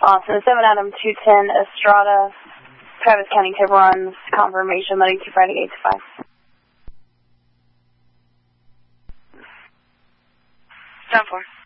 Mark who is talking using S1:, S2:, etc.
S1: Austin, 7 Adam 210 Estrada, Travis County Tiburon, confirmation, loading 2 Friday 8 to 5.
S2: 10-4.